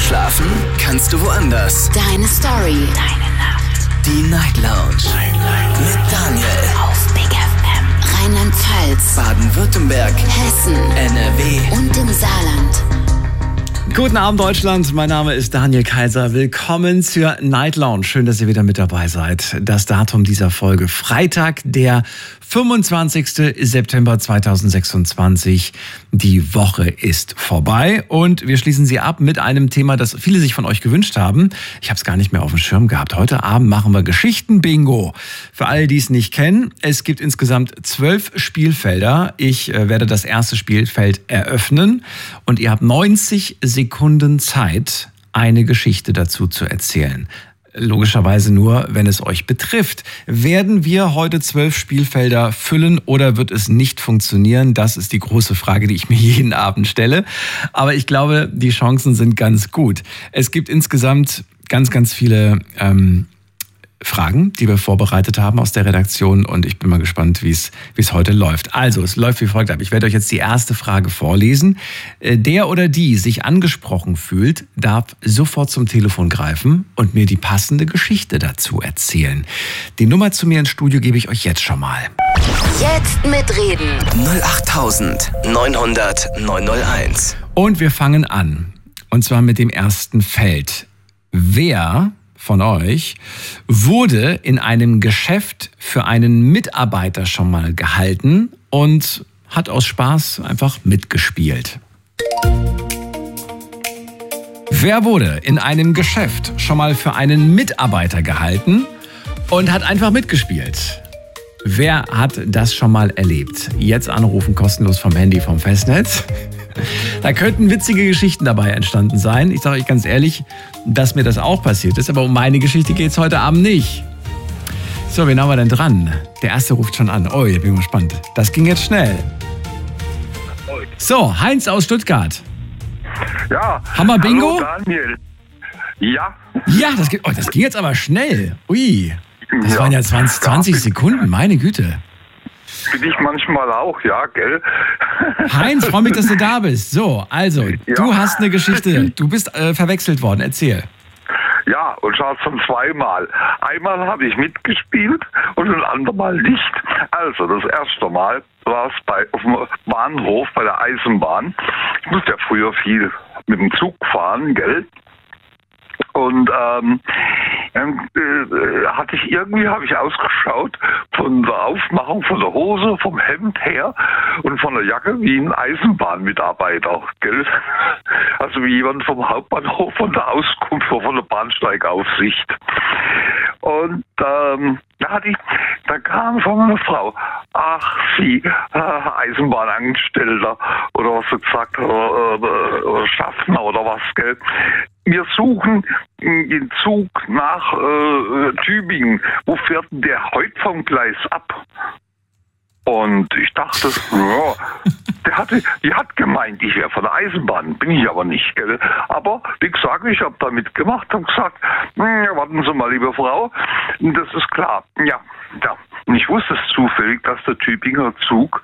Schlafen kannst du woanders. Deine Story. Deine Nacht. Die Night Lounge. Mit Daniel. Auf Big FM. Rheinland-Pfalz. Baden-Württemberg. Hessen. NRW. Und im Saarland. Guten Abend, Deutschland. Mein Name ist Daniel Kaiser. Willkommen zur Night Lounge. Schön, dass ihr wieder mit dabei seid. Das Datum dieser Folge: Freitag, der 25. September 2026. Die Woche ist vorbei und wir schließen sie ab mit einem Thema, das viele sich von euch gewünscht haben. Ich habe es gar nicht mehr auf dem Schirm gehabt. Heute Abend machen wir Geschichten-Bingo. Für alle, die es nicht kennen, es gibt insgesamt 12 Spielfelder. Ich werde das erste Spielfeld eröffnen und ihr habt 90 Sekunden Zeit, eine Geschichte dazu zu erzählen. Logischerweise nur, wenn es euch betrifft. Werden wir heute 12 Spielfelder füllen oder wird es nicht funktionieren? Das ist die große Frage, die ich mir jeden Abend stelle. Aber ich glaube, die Chancen sind ganz gut. Es gibt insgesamt ganz viele Fragen, die wir vorbereitet haben aus der Redaktion, und ich bin mal gespannt, wie es heute läuft. Also, es läuft wie folgt ab. Ich werde euch jetzt die erste Frage vorlesen. Der oder die sich angesprochen fühlt, darf sofort zum Telefon greifen und mir die passende Geschichte dazu erzählen. Die Nummer zu mir ins Studio gebe ich euch jetzt schon mal. Jetzt mitreden. 08900 901. Und wir fangen an. Und zwar mit dem ersten Feld. Wer von euch wurde in einem Geschäft für einen Mitarbeiter schon mal gehalten und hat aus Spaß einfach mitgespielt? Wer wurde in einem Geschäft schon mal für einen Mitarbeiter gehalten und hat einfach mitgespielt? Wer hat das schon mal erlebt? Jetzt anrufen, kostenlos vom Handy, vom Festnetz. Da könnten witzige Geschichten dabei entstanden sein. Ich sage euch ganz ehrlich, dass mir das auch passiert ist. Aber um meine Geschichte geht es heute Abend nicht. So, wen haben wir denn dran? Der erste ruft schon an. Oh, ich bin gespannt. Das ging jetzt schnell. So, Heinz aus Stuttgart. Ja. Haben wir Bingo? Hallo Daniel. Ja. Ja, das ging jetzt aber schnell. Ui, das waren ja 20 Sekunden, meine Güte. Bin ich manchmal auch, ja, gell? Heinz, freue mich, dass du da bist. So, also, du hast eine Geschichte. Du bist verwechselt worden. Erzähl. Ja, und zwar schon zweimal. Einmal habe ich mitgespielt und ein andermal nicht. Also, das erste Mal war es auf dem Bahnhof bei der Eisenbahn. Ich musste ja früher viel mit dem Zug fahren, gell? Und habe ich ausgeschaut von der Aufmachung von der Hose, vom Hemd her und von der Jacke wie ein Eisenbahnmitarbeiter, gell? Also wie jemand vom Hauptbahnhof, von der Auskunft, von der Bahnsteigaufsicht. Und da kam von einer Frau, ach, Sie, Eisenbahnangestellter, oder was sie gesagt hat, oder Schaffner oder was, gell? Wir suchen den Zug nach Tübingen. Wo fährt denn der heute vom Gleis ab? Und ich dachte, ja, die hat gemeint, ich wäre von der Eisenbahn, bin ich aber nicht, gell? Aber wie gesagt, ich habe da mitgemacht und gesagt, warten Sie mal, liebe Frau, das ist klar, ja. Und ich wusste es zufällig, dass der Tübinger Zug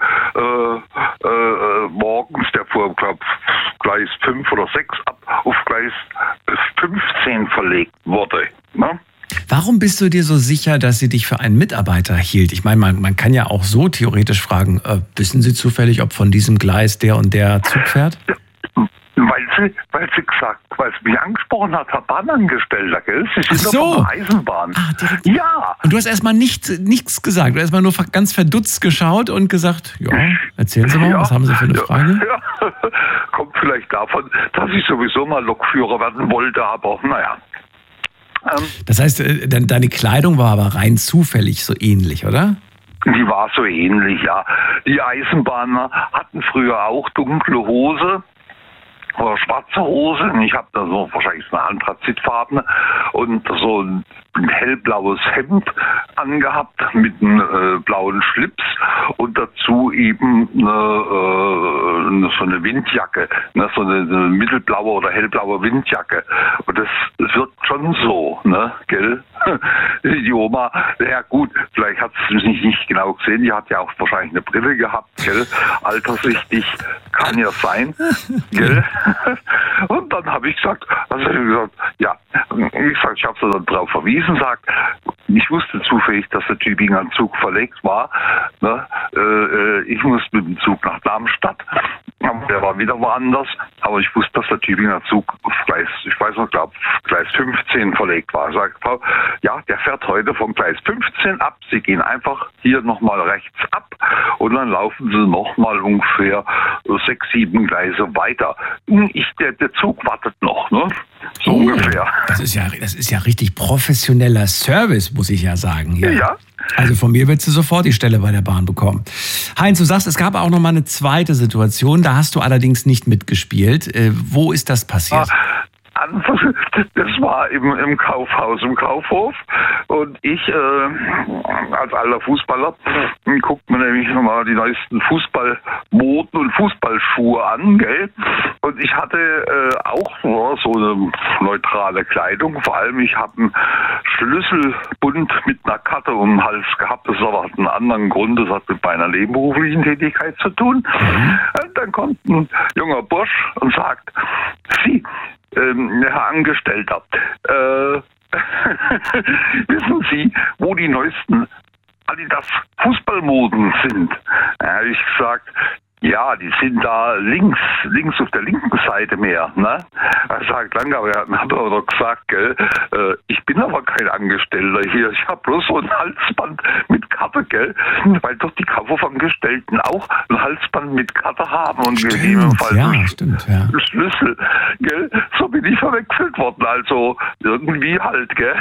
morgens, der fuhr, glaube Gleis 5 oder 6 ab, auf Gleis 15 verlegt wurde. Ne? Warum bist du dir so sicher, dass sie dich für einen Mitarbeiter hielt? Ich meine, man kann ja auch so theoretisch fragen, wissen Sie zufällig, ob von diesem Gleis der und der Zug fährt? Weil sie mich angesprochen hat, Herr Bahnangestellter, gell? Sie sind doch von der Eisenbahn. Ja. Und du hast erstmal nichts gesagt. Du hast erstmal nur ganz verdutzt geschaut und gesagt, ja, erzählen Sie mal, was haben Sie für eine Frage? Ja. Kommt vielleicht davon, dass ich sowieso mal Lokführer werden wollte, aber naja. Das heißt, deine Kleidung war aber rein zufällig so ähnlich, oder? Die war so ähnlich, ja. Die Eisenbahner hatten früher auch dunkle Hose oder schwarze Hose. Ich habe da so wahrscheinlich eine anthrazitfarbene und so ein ein hellblaues Hemd angehabt mit einem blauen Schlips und dazu eben so eine Windjacke, ne, so eine mittelblaue oder hellblaue Windjacke. Und das wirkt schon so, ne, gell? Die Oma, ja gut, vielleicht hat sie es nicht genau gesehen, die hat ja auch wahrscheinlich eine Brille gehabt, gell? Alterssichtig kann ja sein, gell? Und dann habe ich gesagt, ja, ich habe sie dann darauf verwiesen, sagt, ich wusste zufällig, dass der Tübinger Zug verlegt war, ne? Ich musste mit dem Zug nach Darmstadt, der war wieder woanders, aber ich wusste, dass der Tübinger Zug auf Gleis 15 verlegt war. Sagt Frau, ja, der fährt heute vom Gleis 15 ab, Sie gehen einfach hier nochmal rechts ab und dann laufen Sie nochmal ungefähr 6, 7 Gleise weiter. Der Zug wartet noch, ne? So ungefähr. Das ist ja richtig professioneller Service, muss ich ja sagen. Hier. Ja. Also von mir würdest du sofort die Stelle bei der Bahn bekommen. Heinz, du sagst, es gab auch noch mal eine zweite Situation, da hast du allerdings nicht mitgespielt. Wo ist das passiert? Das war im Kaufhaus, im Kaufhof. Und ich, als alter Fußballer, guckt mir nämlich nochmal die neuesten Fußballmoden und Fußballschuhe an, gell? Und ich hatte auch so eine neutrale Kleidung. Vor allem, ich habe einen Schlüsselbund mit einer Karte um den Hals gehabt. Das aber hat einen anderen Grund. Das hat mit meiner nebenberuflichen Tätigkeit zu tun. Und dann kommt ein junger Bursch und sagt, Sie, Herr Angestellter, wissen Sie, wo die neuesten Adidas Fußballmoden sind? Da habe ich gesagt, ja, die sind da links auf der linken Seite mehr, ne? Er sagt, Langauer, hat er doch gesagt, gell, ich bin aber kein Angestellter hier, ich habe bloß so ein Halsband mit Karte, gell, weil doch die Kaufhaufangestellten auch ein Halsband mit Karte haben und gegebenenfalls Schlüssel, gell, so bin ich verwechselt worden, also irgendwie halt, gell.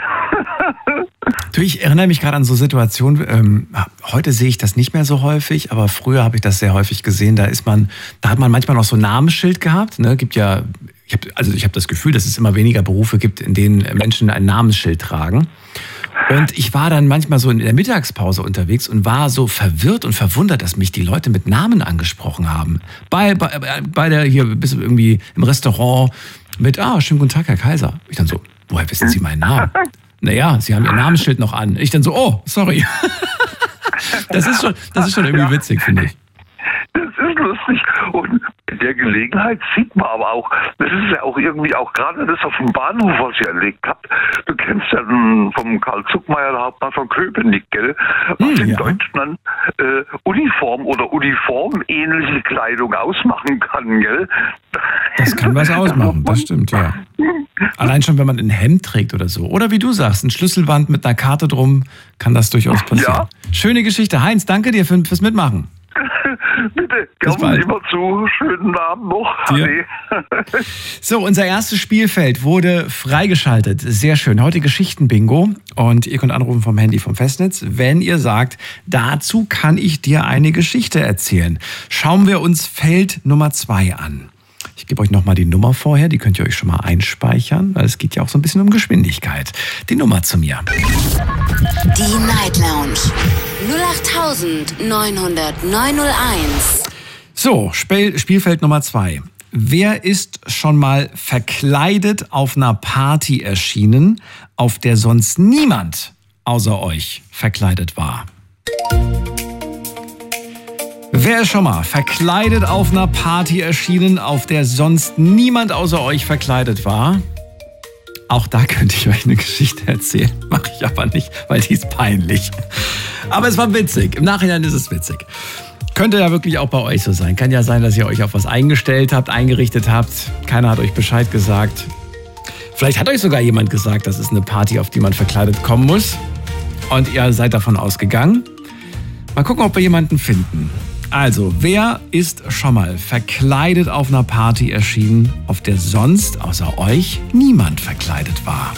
Du, ich erinnere mich gerade an so Situationen, heute sehe ich das nicht mehr so häufig, aber früher habe ich das sehr häufig gesehen. Da hat man manchmal noch so ein Namensschild gehabt. Ne? Gibt ja, ich habe das Gefühl, dass es immer weniger Berufe gibt, in denen Menschen ein Namensschild tragen. Und ich war dann manchmal so in der Mittagspause unterwegs und war so verwirrt und verwundert, dass mich die Leute mit Namen angesprochen haben. Bei der hier bist du irgendwie im Restaurant mit, schönen guten Tag, Herr Kaiser. Ich dann so, woher wissen Sie meinen Namen? Naja, Sie haben Ihr Namensschild noch an. Ich dann so, oh, sorry. Das ist schon irgendwie witzig, finde ich. Das ist lustig und in der Gelegenheit sieht man aber auch, das ist ja auch irgendwie auch gerade das auf dem Bahnhof, was ihr erlegt habt. Du kennst ja vom Karl Zuckmeier, der Hauptmann von Köpenick, gell? Was in Deutschland Uniform oder uniformähnliche Kleidung ausmachen kann, gell? Das kann was ausmachen, das stimmt, ja. Allein schon, wenn man ein Hemd trägt oder so. Oder wie du sagst, ein Schlüsselband mit einer Karte drum, kann das durchaus passieren. Ja. Schöne Geschichte. Heinz, danke dir fürs Mitmachen. Bitte, kommen Sie mal zu. Schönen Abend noch. So, unser erstes Spielfeld wurde freigeschaltet. Sehr schön. Heute Geschichten-Bingo. Und ihr könnt anrufen vom Handy vom Festnetz, wenn ihr sagt, dazu kann ich dir eine Geschichte erzählen. Schauen wir uns Feld Nummer 2 an. Ich gebe euch nochmal die nummer vorher, die könnt ihr euch schon mal einspeichern, weil es geht ja auch so ein bisschen um Geschwindigkeit. Die Nummer zu mir. Die Night Lounge 08900901. So, Spielfeld Nummer 2. Wer ist schon mal verkleidet auf einer Party erschienen, auf der sonst niemand außer euch verkleidet war? Wer ist schon mal verkleidet auf einer Party erschienen, auf der sonst niemand außer euch verkleidet war? Auch da könnte ich euch eine Geschichte erzählen. Mache ich aber nicht, weil die ist peinlich. Aber es war witzig. Im Nachhinein ist es witzig. Könnte ja wirklich auch bei euch so sein. Kann ja sein, dass ihr euch auf was eingestellt habt, eingerichtet habt. Keiner hat euch Bescheid gesagt. Vielleicht hat euch sogar jemand gesagt, das ist eine Party, auf die man verkleidet kommen muss. Und ihr seid davon ausgegangen. Mal gucken, ob wir jemanden finden. Also, wer ist schon mal verkleidet auf einer Party erschienen, auf der sonst außer euch niemand verkleidet war?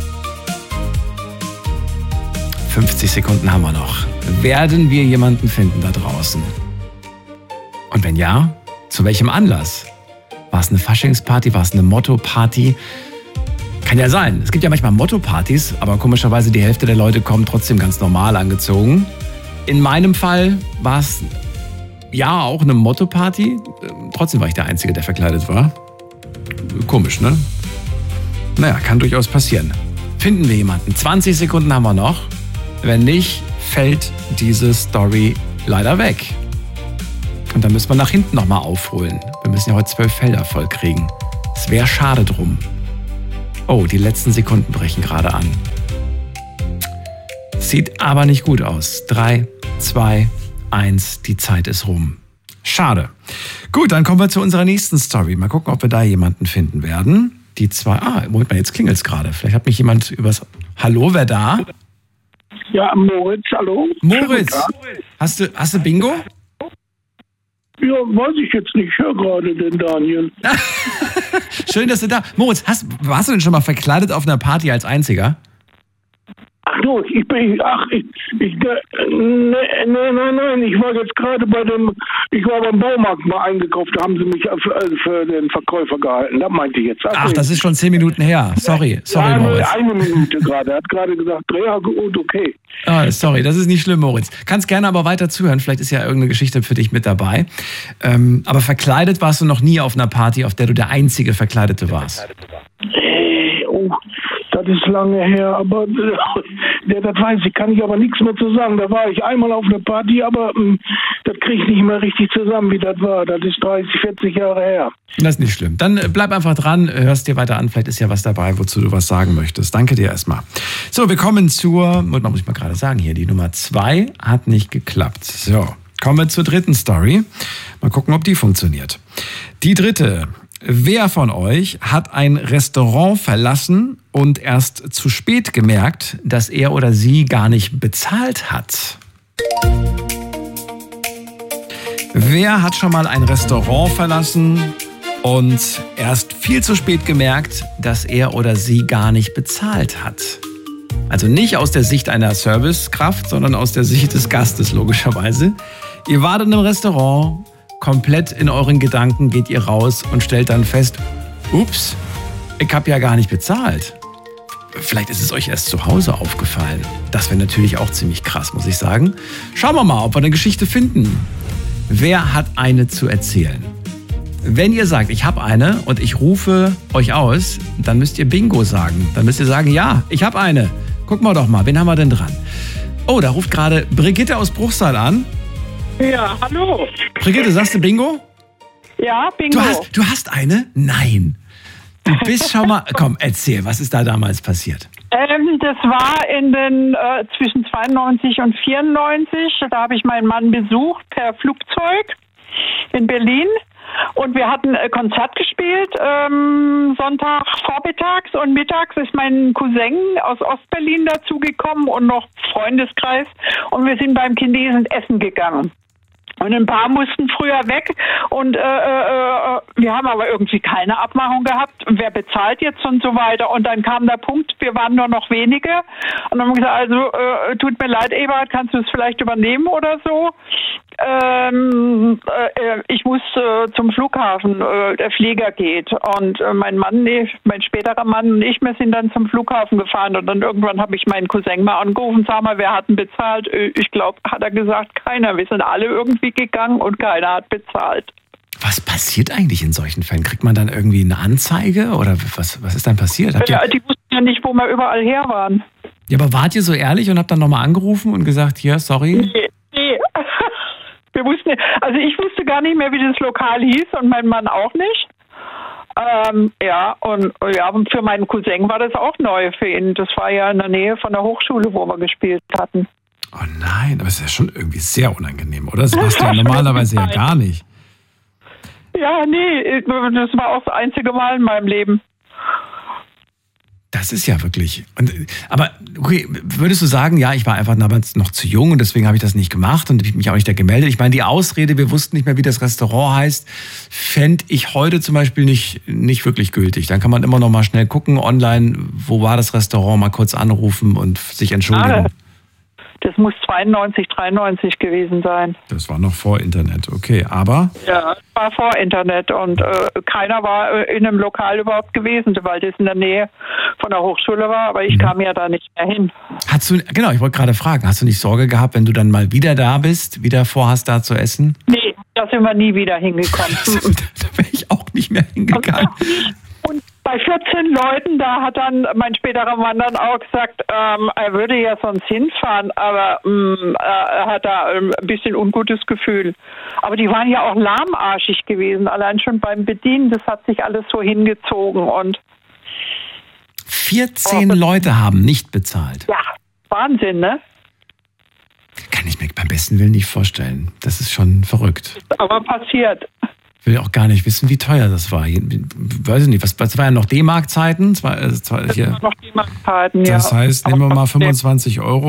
50 Sekunden haben wir noch. Werden wir jemanden finden da draußen? Und wenn ja, zu welchem Anlass? War es eine Faschingsparty? War es eine Motto-Party? Kann ja sein. Es gibt ja manchmal Motto-Partys, aber komischerweise die Hälfte der Leute kommen trotzdem ganz normal angezogen. In meinem Fall war es ja auch eine Motto-Party. Trotzdem war ich der Einzige, der verkleidet war. Komisch, ne? Naja, kann durchaus passieren. Finden wir jemanden. 20 Sekunden haben wir noch. Wenn nicht, fällt diese Story leider weg. Und dann müssen wir nach hinten nochmal aufholen. Wir müssen ja heute 12 Felder voll kriegen. Es wäre schade drum. Oh, die letzten Sekunden brechen gerade an. Sieht aber nicht gut aus. 3, 2, 1, die Zeit ist rum. Schade. Gut, dann kommen wir zu unserer nächsten Story. Mal gucken, ob wir da jemanden finden werden. Die zwei. Moment mal, jetzt klingelt es gerade. Vielleicht hat mich jemand übers. Hallo, wer da? Ja, Moritz, hallo. Moritz, hast du Bingo? Ja, weiß ich jetzt nicht. Ich höre gerade den Daniel. Schön, dass du da. Moritz, warst du denn schon mal verkleidet auf einer Party als Einziger? Ach du, nein, ich war jetzt gerade ich war beim Baumarkt mal eingekauft, da haben sie mich für den Verkäufer gehalten, das meinte ich jetzt. Ach, das ist schon 10 Minuten her, sorry ja, Moritz. Eine Minute gerade, er hat gerade gesagt, ja gut, okay. Sorry, das ist nicht schlimm, Moritz. Kannst gerne aber weiter zuhören, vielleicht ist ja irgendeine Geschichte für dich mit dabei. Aber verkleidet warst du noch nie auf einer Party, auf der du der einzige Verkleidete warst? Das ist lange her, aber das weiß ich, kann ich aber nichts mehr zu sagen. Da war ich einmal auf einer Party, aber das kriege ich nicht mehr richtig zusammen, wie das war. Das ist 30, 40 Jahre her. Das ist nicht schlimm. Dann bleib einfach dran, hörst dir weiter an, vielleicht ist ja was dabei, wozu du was sagen möchtest. Danke dir erstmal. So, wir kommen muss ich mal gerade sagen hier, die Nummer 2 hat nicht geklappt. So, kommen wir zur dritten Story. Mal gucken, ob die funktioniert. Die dritte. Wer von euch hat ein Restaurant verlassen und erst zu spät gemerkt, dass er oder sie gar nicht bezahlt hat? Wer hat schon mal ein Restaurant verlassen und erst viel zu spät gemerkt, dass er oder sie gar nicht bezahlt hat? Also nicht aus der Sicht einer Servicekraft, sondern aus der Sicht des Gastes logischerweise. Ihr wart in einem Restaurant, komplett in euren Gedanken geht ihr raus und stellt dann fest, ups, ich habe ja gar nicht bezahlt. Vielleicht ist es euch erst zu Hause aufgefallen. Das wäre natürlich auch ziemlich krass, muss ich sagen. Schauen wir mal, ob wir eine Geschichte finden. Wer hat eine zu erzählen? Wenn ihr sagt, ich habe eine und ich rufe euch aus, dann müsst ihr Bingo sagen. Dann müsst ihr sagen, ja, ich habe eine. Gucken wir doch mal, wen haben wir denn dran? Oh, da ruft gerade Brigitte aus Bruchsal an. Ja, hallo. Brigitte, sagst du Bingo? Ja, Bingo. Du hast eine? Nein. Du bist schon mal... Komm, erzähl, was ist da damals passiert? Das war in den zwischen 92 und 94. Da habe ich meinen Mann besucht per Flugzeug in Berlin. Und wir hatten Konzert gespielt, Sonntag vormittags und mittags ist mein Cousin aus Ostberlin dazugekommen und noch Freundeskreis. Und wir sind beim Chinesen essen gegangen. Und ein paar mussten früher weg und wir haben aber irgendwie keine Abmachung gehabt, wer bezahlt jetzt und so weiter. Und dann kam der Punkt, wir waren nur noch wenige und dann haben wir gesagt, also tut mir leid, Eberhard, kannst du es vielleicht übernehmen oder so? Ich muss zum Flughafen, der Flieger geht. Und mein späterer Mann und ich, wir sind dann zum Flughafen gefahren und dann irgendwann habe ich meinen Cousin mal angerufen, sag mal, wer hat denn bezahlt? Ich glaube, hat er gesagt, keiner. Wir sind alle irgendwie gegangen und keiner hat bezahlt. Was passiert eigentlich in solchen Fällen? Kriegt man dann irgendwie eine Anzeige oder was ist dann passiert? Die wussten ja nicht, wo wir überall her waren. Ja, aber wart ihr so ehrlich und habt dann nochmal angerufen und gesagt, hier, sorry? Nee. Ich wusste gar nicht mehr, wie das Lokal hieß und mein Mann auch nicht. Und für meinen Cousin war das auch neu für ihn. Das war ja in der Nähe von der Hochschule, wo wir gespielt hatten. Oh nein, aber es ist ja schon irgendwie sehr unangenehm, oder? Das machst du ja normalerweise ja gar nicht. Ja, nee, das war auch das einzige Mal in meinem Leben. Das ist ja wirklich... Aber okay, würdest du sagen, ja, ich war einfach damals noch zu jung und deswegen habe ich das nicht gemacht und ich mich auch nicht da gemeldet. Ich meine, die Ausrede, wir wussten nicht mehr, wie das Restaurant heißt, fände ich heute zum Beispiel nicht wirklich gültig. Dann kann man immer noch mal schnell gucken online, wo war das Restaurant, mal kurz anrufen und sich entschuldigen. Das muss 92, 93 gewesen sein. Das war noch vor Internet, okay. Aber? Ja, das war vor Internet und keiner war in einem Lokal überhaupt gewesen, weil das in der Nähe von der Hochschule war, aber ich kam ja da nicht mehr hin. Genau, ich wollte gerade fragen, hast du nicht Sorge gehabt, wenn du dann mal wieder da bist, wieder vorhast, da zu essen? Nee, da sind wir nie wieder hingekommen. Da wäre ich auch nicht mehr hingegangen. Und bei 14 Leuten, da hat dann mein späterer Mann dann auch gesagt, er würde ja sonst hinfahren, aber er hat da ein bisschen ungutes Gefühl. Aber die waren ja auch lahmarschig gewesen, allein schon beim Bedienen, das hat sich alles so hingezogen. Und 14 Leute haben nicht bezahlt. ja, Wahnsinn, ne? Kann ich mir beim besten Willen nicht vorstellen. Das ist schon verrückt. Aber passiert. Ich will auch gar nicht wissen, wie teuer das war. Weiß ich nicht, was war ja noch D-Mark-Zeiten? Das waren noch D-Mark-Zeiten, ja. Das heißt, nehmen wir mal 25 €